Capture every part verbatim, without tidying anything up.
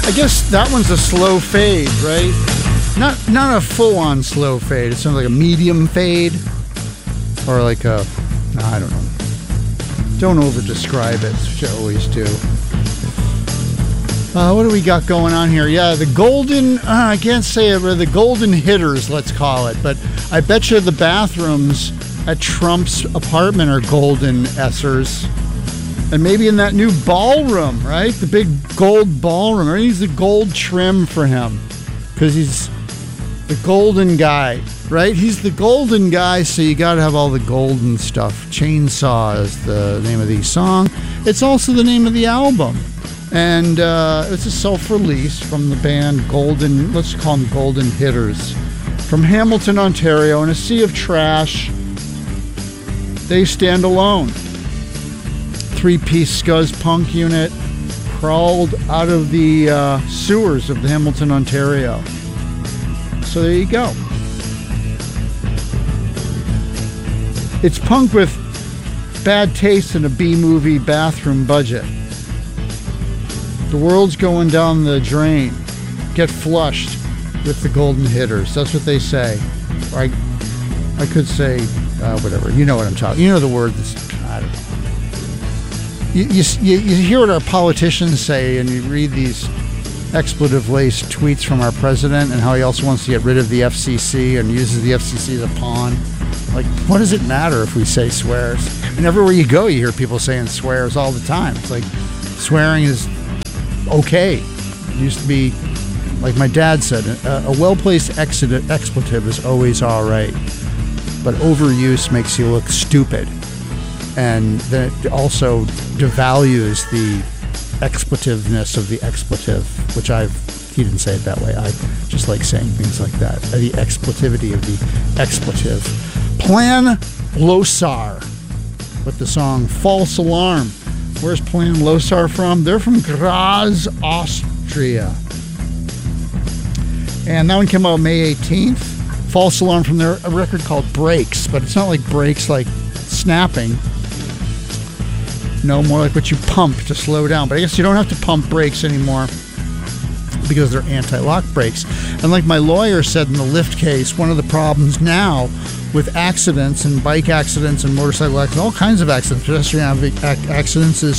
I guess that one's a slow fade, right? Not not a full-on slow fade. It sounds like a medium fade. Or like a, I don't know. Don't over-describe it, which I always do. Uh, what do we got going on here? Yeah, the golden, uh, I can't say it, but the golden hitters, let's call it. But I bet you the bathrooms at Trump's apartment are golden essers. And maybe in that new ballroom, right? The big gold ballroom. Or he's the gold trim for him. Because he's the golden guy, right? He's the golden guy, so you got to have all the golden stuff. Chainsaw is the name of the song. It's also the name of the album. And uh, it's a self-release from the band Golden, let's call them Golden Hitters. From Hamilton, Ontario, in a sea of trash, they stand alone. Three-piece scuzz punk unit crawled out of the uh, sewers of the Hamilton, Ontario. So there you go. It's punk with bad taste in a B-movie bathroom budget. The world's going down the drain. Get flushed with the golden hitters. That's what they say. Or I, I could say, uh, whatever. You know what I'm talking. You know the word. That's, I don't know. You, you, you hear what our politicians say, and you read these expletive-laced tweets from our president, and how he also wants to get rid of the F C C and uses the F C C as a pawn. Like, what does it matter if we say swears? And everywhere you go, you hear people saying swears all the time. It's like swearing is okay. It used to be, like my dad said, a, a well-placed expletive is always all right, but overuse makes you look stupid, and then it also devalues the expletiveness of the expletive, which I've, he didn't say it that way, I just like saying things like that, the expletivity of the expletive. Plan Losar with the song False Alarm. Where's Plan Losar from? They're from Graz, Austria. And that one came out May eighteenth. False Alarm from their a record called Breaks, but it's not like breaks like snapping. No, more like what you pump to slow down. But I guess you don't have to pump brakes anymore because they're anti-lock brakes. And like my lawyer said in the Lyft case, one of the problems now with accidents and bike accidents and motorcycle accidents, all kinds of accidents, pedestrian accidents, is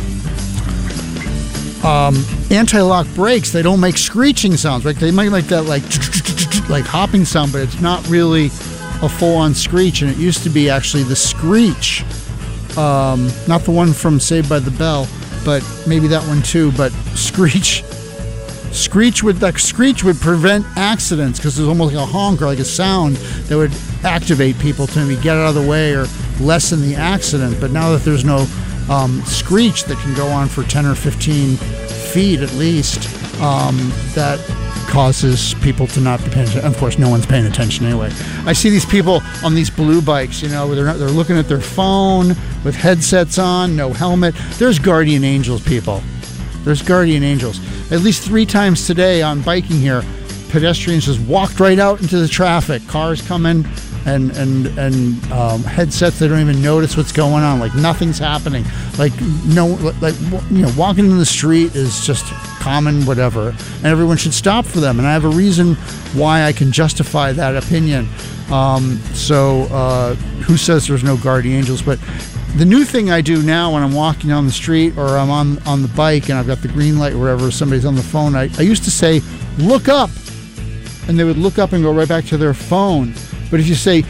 um, anti-lock brakes. They don't make screeching sounds, right? They make like that, like like hopping sound, but it's not really a full-on screech. And it used to be actually the screech, um, not the one from Saved by the Bell, but maybe that one too. But screech. Screech would like screech would prevent accidents because there's almost like a honk or like a sound that would activate people to maybe get out of the way or lessen the accident. But now that there's no um, screech that can go on for ten or fifteen feet at least, um, that causes people to not be paying attention. Of course, no one's paying attention anyway. I see these people on these blue bikes, you know, where they're not, they're looking at their phone with headsets on, no helmet. There's guardian angels, people. There's guardian angels. At least three times today on biking here, pedestrians just walked right out into the traffic. Cars coming and and and um, headsets, they don't even notice what's going on. Like nothing's happening. Like no, like you know, walking in the street is just common, whatever, and everyone should stop for them. And I have a reason why I can justify that opinion. Um, so uh, who says there's no guardian angels? But the new thing I do now when I'm walking down the street or I'm on, on the bike and I've got the green light or wherever, somebody's on the phone, I, I used to say, look up. And they would look up and go right back to their phone. But if you say,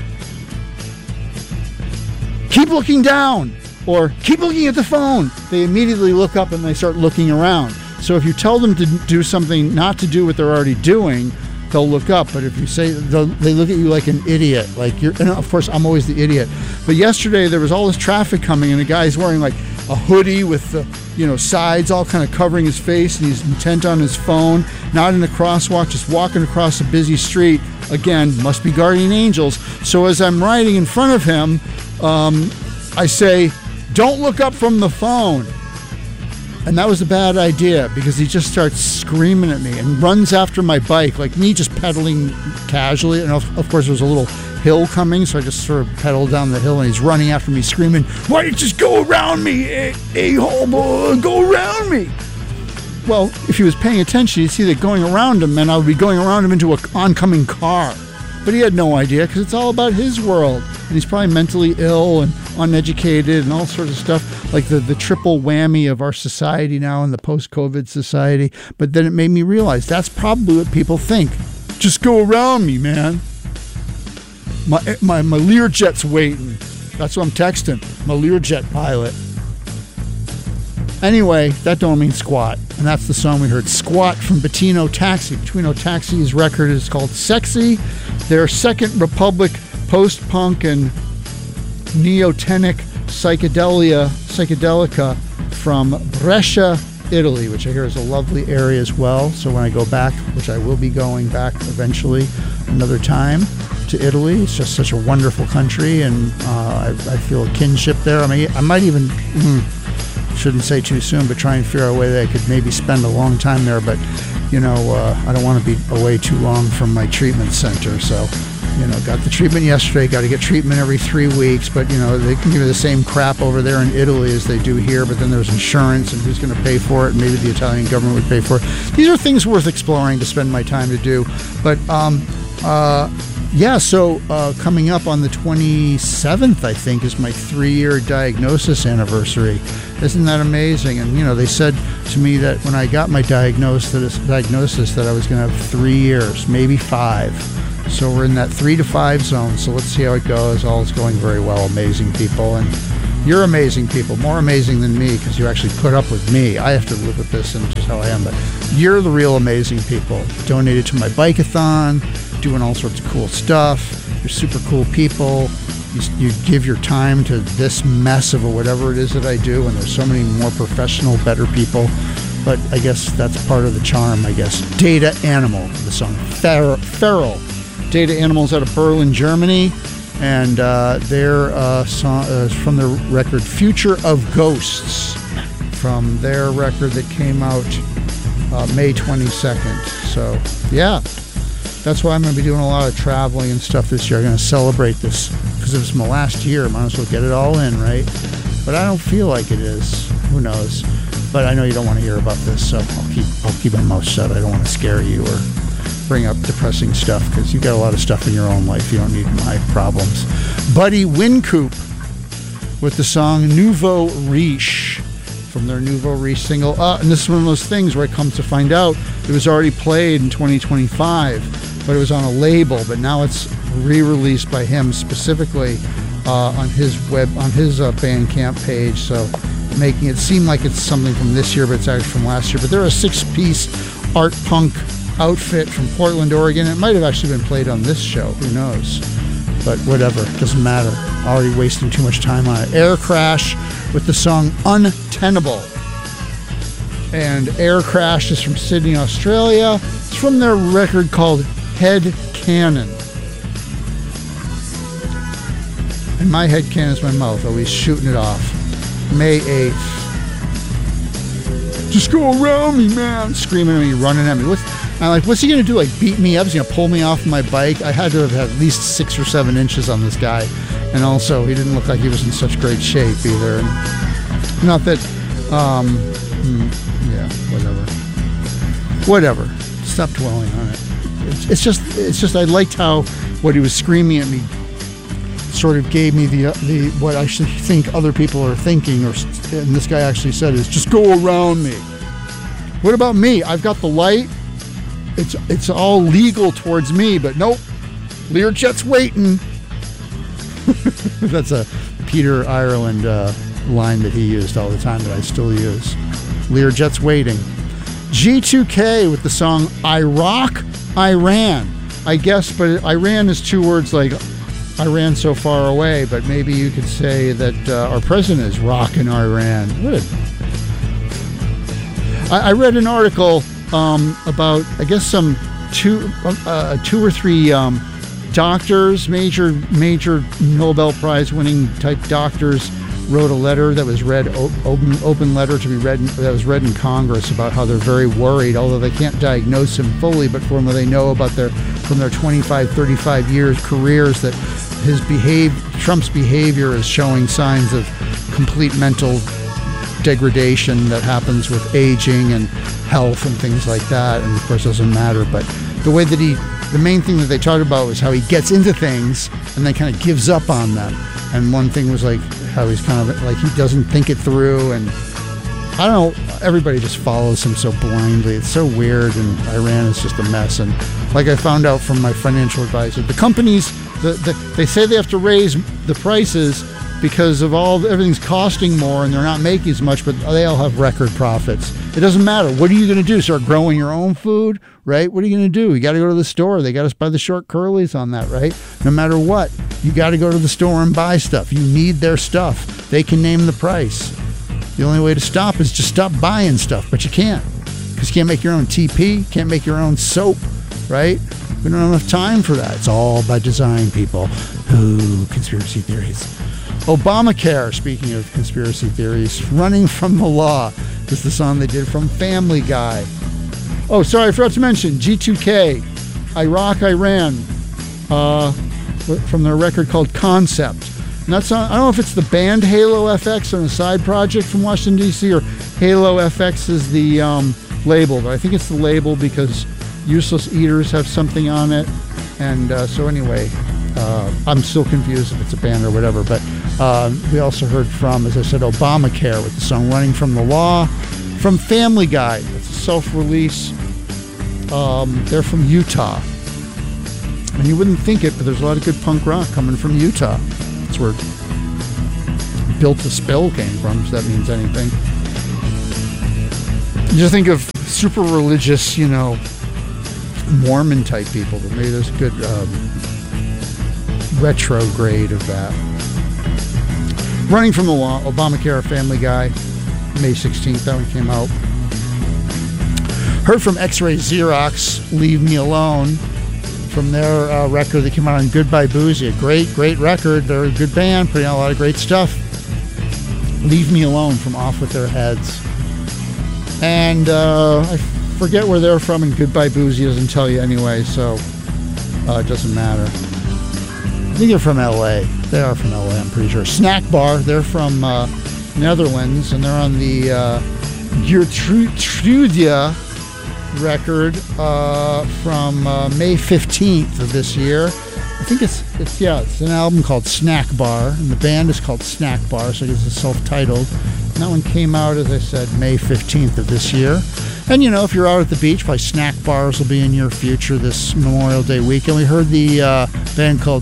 keep looking down or keep looking at the phone, they immediately look up and they start looking around. So if you tell them to do something, not to do what they're already doing, they'll look up. But if you say, they look at you like an idiot. Like you're, and of course, I'm always the idiot. But yesterday there was all this traffic coming, and a guy's wearing like a hoodie with the, you know, sides all kind of covering his face, and he's intent on his phone, not in a crosswalk, just walking across a busy street. Again, must be guardian angels. So as I'm riding in front of him, um, I say, don't look up from the phone. And that was a bad idea because he just starts screaming at me and runs after my bike, like me just pedaling casually. And of, of course, there was a little hill coming, so I just sort of pedaled down the hill, and he's running after me, screaming, why don't you just go around me, a- a-hole, boy, go around me. Well, if he was paying attention, he'd see that going around him meant I would be going around him into an oncoming car. But he had no idea because it's all about his world. And he's probably mentally ill and uneducated and all sorts of stuff, like the, the triple whammy of our society now in the post-COVID society. But then it made me realize that's probably what people think. Just go around me, man. My my, my Learjet's waiting. That's what I'm texting. My Learjet pilot. Anyway, that don't mean squat. And that's the song we heard, Squat, from Bettino Taxi. Bettino Taxi's record is called Sexy. Their Second Republic post-punk and neotenic psychedelia, psychedelica from Brescia, Italy, which I hear is a lovely area as well. So when I go back, which I will be going back eventually another time to Italy, it's just such a wonderful country, and uh, I, I feel a kinship there. I mean, I might even... Mm, shouldn't say too soon, but try and figure out a way that I could maybe spend a long time there. But, you know, uh, I don't want to be away too long from my treatment center. So, you know, got the treatment yesterday, got to get treatment every three weeks. But, you know, they can give you the same crap over there in Italy as they do here. But then there's insurance and who's going to pay for it. And maybe the Italian government would pay for it. These are things worth exploring to spend my time to do. But, um, uh, yeah, so uh, coming up on the twenty-seventh, I think, is my three-year diagnosis anniversary. Isn't that amazing? And, you know, they said to me that when I got my diagnosis, diagnosis that I was going to have three years, maybe five. So we're in that three to five zone. So let's see how it goes. All is going very well. Amazing people. And you're amazing people. More amazing than me because you actually put up with me. I have to live with this and just how I am. But you're the real amazing people. Donated to my bike-a-thon, doing all sorts of cool stuff. You're super cool people. You, you give your time to this mess of whatever it is that I do, and there's so many more professional, better people. But I guess that's part of the charm, I guess. Data Animal, the song Fer- Feral. Data Animal's out of Berlin, Germany, and uh, their uh, song uh, from their record Future of Ghosts, from their record that came out uh, May twenty-second. So, yeah. That's why I'm going to be doing a lot of traveling and stuff this year. I'm going to celebrate this because it's my last year. Might as well get it all in, right? But I don't feel like it is. Who knows? But I know you don't want to hear about this, so I'll keep I'll keep my mouth shut. I don't want to scare you or bring up depressing stuff because you've got a lot of stuff in your own life. You don't need my problems. Buddy Wincoop with the song Nouveau Riche from their Nouveau Riche single. Uh, and this is one of those things where it comes to find out it was already played in twenty twenty-five. But it was on a label, but now it's re-released by him specifically uh, on his web, on his uh, Bandcamp page, so making it seem like it's something from this year, but it's actually from last year. But they're a six-piece art punk outfit from Portland, Oregon. It might have actually been played on this show, who knows? But whatever, doesn't matter. Already wasting too much time on it. Air Crash with the song Untenable. And Air Crash is from Sydney, Australia. It's from their record called Head Cannon. And my head cannon is my mouth, always shooting it off. May eighth. Just go around me, man. Screaming at me, running at me. What's, I'm like, what's he going to do? Like, beat me up? He's going to pull me off my bike? I had to have had at least six or seven inches on this guy. And also, he didn't look like he was in such great shape either. And not that, um, yeah, whatever. Whatever. Stop dwelling on it. It's, it's just, it's just, I liked how what he was screaming at me sort of gave me the, the what I should think other people are thinking, or and this guy actually said is, just go around me. What about me? I've got the light. It's it's all legal towards me, but nope. Learjet's waiting. That's a Peter Ireland uh, line that he used all the time that I still use. Learjet's waiting. G two K with the song Iraq, Iran. I guess, but Iran is two words like Iran so far away, but maybe you could say that uh, our president is rocking Iran. What a... I, I read an article um, about, I guess, some two, uh, two or three um, doctors, major, major Nobel Prize winning type doctors, wrote a letter that was read, open, open letter to be read, that was read in Congress about how they're very worried, although they can't diagnose him fully, but from what they know about their, from their twenty-five, thirty-five years careers, that his behave, Trump's behavior is showing signs of complete mental degradation that happens with aging, and health and things like that, and of course it doesn't matter, but the way that he, the main thing that they talked about was how he gets into things and then kind of gives up on them. And one thing was like how he's kind of like he doesn't think it through, and I don't know, everybody just follows him so blindly. It's so weird, and Iran is just a mess. And like I found out from my financial advisor, the companies, the, the, they say they have to raise the prices because of all, everything's costing more and they're not making as much, but they all have record profits. It doesn't matter. What are you going to do? Start growing your own food, right? What are you going to do? You got to go to the store. They got us by the short curlies on that, right? No matter what, you got to go to the store and buy stuff. You need their stuff. They can name the price. The only way to stop is just stop buying stuff, but you can't, because you can't make your own T P, can't make your own soap, right? We don't have enough time for that. It's all by design, people. Ooh, conspiracy theories. Obamacare, speaking of conspiracy theories, Running from the Law is the song they did from Family Guy. Oh, sorry, I forgot to mention G two K, Iraq, Iran, uh, from their record called Concept. And that's on, I don't know if it's the band Halo F X on a side project from Washington, D C, or Halo F X is the um, label, but I think it's the label because Useless Eaters have something on it. And uh, so anyway, uh, I'm still confused if it's a band or whatever, but uh, we also heard from, as I said, Obamacare with the song Running from the Law. From Family Guy, it's a self-release. Um, they're from Utah. And you wouldn't think it, but there's a lot of good punk rock coming from Utah. That's where Built to Spill came from, if that means anything. Just think of super religious, you know, Mormon type people, but maybe there's a good um, retrograde of that. Running from the Law, Obamacare, Family Guy, May sixteenth, that one came out. Heard from X-Ray Xerox, Leave Me Alone, from their uh, record that came out on Goodbye Boozy. A great, great record. They're a good band, putting out a lot of great stuff. Leave Me Alone from Off With Their Heads. And uh, I forget where they're from, and Goodbye Boozy doesn't tell you anyway, so uh, it doesn't matter. I think they're from L A. They are from L A, I'm pretty sure. Snack Bar, they're from uh, Netherlands, and they're on the uh, Gertrudia record uh, from uh, May fifteenth of this year. I think it's, it's yeah, it's an album called Snack Bar, and the band is called Snack Bar, so it's self-titled. And that one came out, as I said, May fifteenth of this year. And, you know, if you're out at the beach, probably snack bars will be in your future this Memorial Day weekend. We heard the uh, band called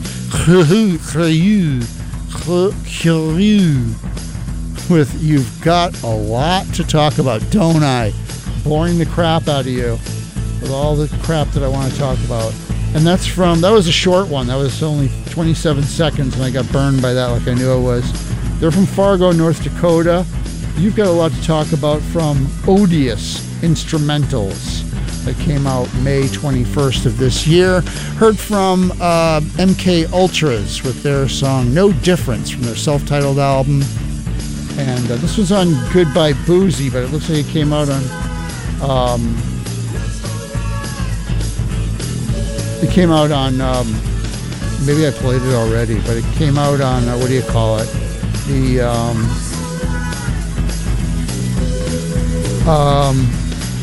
with You've Got a Lot to Talk About, Don't I? Boring the crap out of you with all the crap that I want to talk about. And that's from, that was a short one. That was only twenty-seven seconds, and I got burned by that like I knew I was. They're from Fargo, North Dakota. You've Got a Lot to Talk About from Odious Instrumentals. That came out May twenty-first of this year. Heard from uh, M K Ultras with their song No Difference from their self-titled album. And uh, this was on Goodbye Boozy, but it looks like it came out on um, it came out on um, maybe I played it already, but it came out on uh, what do you call it? The um, um,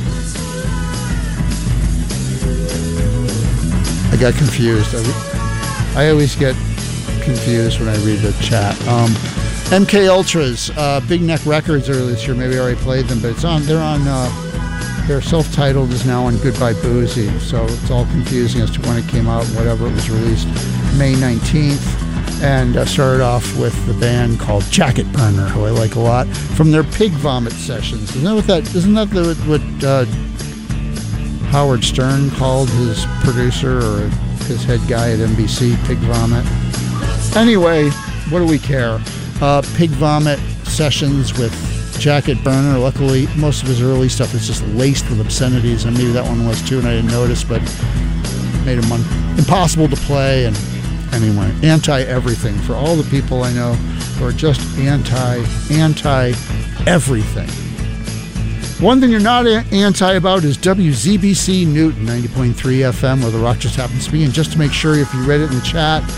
I got confused. I, I always get confused when I read the chat. Um, M K Ultras, uh, Big Neck Records earlier this year. Maybe I already played them, but it's on. They're on. Uh, their self-titled is now on Goodbye Boozy, so it's all confusing as to when it came out and whatever. It was released May nineteenth, and uh, started off with the band called Jacket Burner, who I like a lot, from their Pig Vomit sessions. Isn't that what that? Isn't that the, what uh, Howard Stern called his producer or his head guy at N B C? Pig Vomit. Anyway, what do we care? Uh, Pig Vomit sessions with Jacket Burner. Luckily, most of his early stuff is just laced with obscenities, and maybe that one was too, and I didn't notice, but made him un- impossible to play. And anyway, anti-everything for all the people I know who are just anti, anti-everything. One thing you're not a- anti about is W Z B C Newton, ninety point three F M, where the rock just happens to be. And just to make sure, if you read it in the chat, if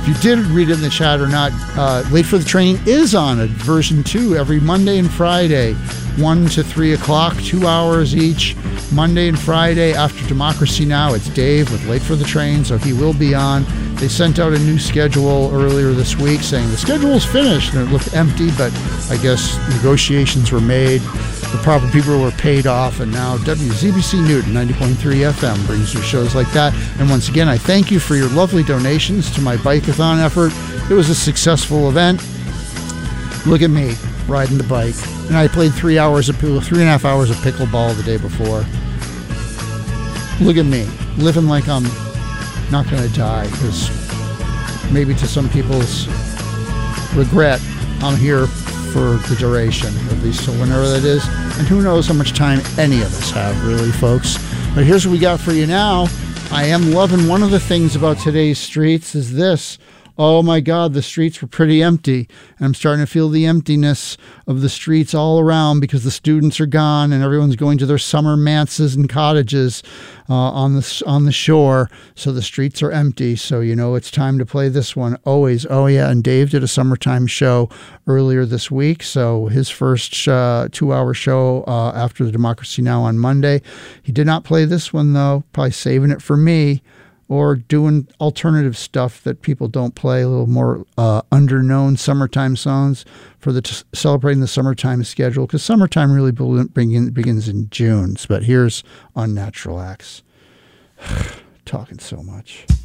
If you did read it in the chat or not, uh, Late for the Train is on it, version two, every Monday and Friday, one to three o'clock, two hours each. Monday and Friday after Democracy Now! It's Dave with Late for the Train, so he will be on. They sent out a new schedule earlier this week saying the schedule's finished, and it looked empty, but I guess negotiations were made. The proper people were paid off, and now W Z B C Newton ninety point three F M brings you shows like that. And once again, I thank you for your lovely donations to my bike-a-thon effort. It was a successful event. Look at me riding the bike, and I played three hours of three and a half hours of pickleball the day before. Look at me living like I'm not going to die, because maybe to some people's regret, I'm here for the duration, at least till whenever that is. And who knows how much time any of us have, really, folks. But here's what we got for you now. I am loving one of the things about today's streets is this. Oh my God, the streets were pretty empty. And I'm starting to feel the emptiness of the streets all around because the students are gone and everyone's going to their summer manses and cottages uh, on the on the shore. So the streets are empty. So, you know, it's time to play this one. Always. Oh, yeah. And Dave did a summertime show earlier this week. So his first uh, two-hour show uh, after the Democracy Now! On Monday. He did not play this one, though. Probably saving it for me, or doing alternative stuff that people don't play, a little more uh, underknown summertime songs for the t- celebrating the summertime schedule, because summertime really begin, begins in June. But here's Unnatural Acts. Talking so much.